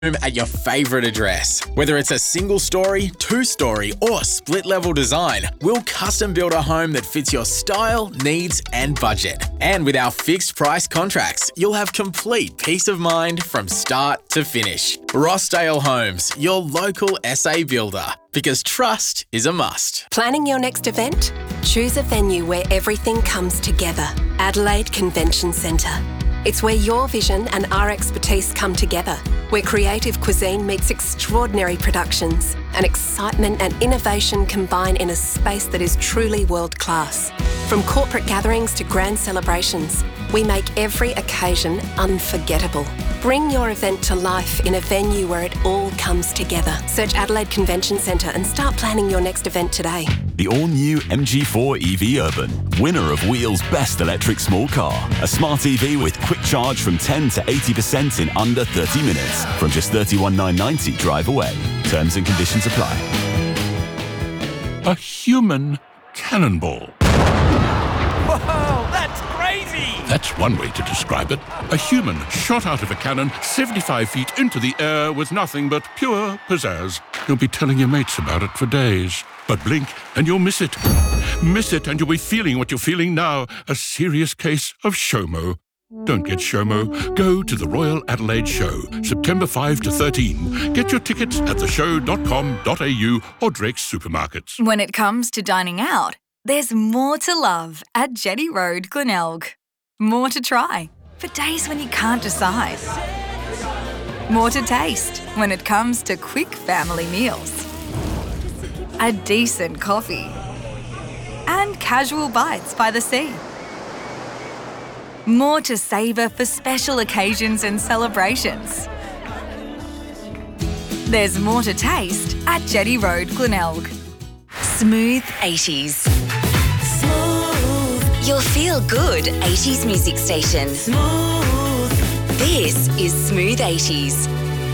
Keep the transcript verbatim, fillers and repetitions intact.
at your favourite address. Whether it's a single story, two story or split level design, we'll custom build a home that fits your style, needs and budget. And with our fixed price contracts, you'll have complete peace of mind from start to finish. Rossdale Homes, your local S A builder. Because trust is a must. Planning your next event? Choose a venue where everything comes together. Adelaide Convention Centre. It's where your vision and our expertise come together, where creative cuisine meets extraordinary productions and excitement and innovation combine in a space that is truly world-class. From corporate gatherings to grand celebrations, we make every occasion unforgettable. Bring your event to life in a venue where it all comes together. Search Adelaide Convention Centre and start planning your next event today. The all-new M G four E V Urban, winner of Wheel's Best Electric Small Car. A smart E V with quick charge from ten to eighty percent in under thirty minutes. From just thirty-one thousand nine hundred ninety drive away. Terms and conditions apply. A human cannonball. Whoa, that's crazy! That's one way to describe it. A human shot out of a cannon seventy-five feet into the air with nothing but pure pizzazz. You'll be telling your mates about it for days. But blink and you'll miss it. Miss it and you'll be feeling what you're feeling now. A serious case of SHOMO. Don't get SHOMO. Go to the Royal Adelaide Show, September fifth to thirteenth. Get your tickets at the show dot com dot a u or Drake's Supermarkets. When it comes to dining out, there's more to love at Jetty Road, Glenelg. More to try for days when you can't decide. More to taste when it comes to quick family meals. A decent coffee. And casual bites by the sea. More to savour for special occasions and celebrations. There's more to taste at Jetty Road, Glenelg. Smooth eighties. Smooth. Your feel-good eighties music station. Smooth. This is Smooth eighties.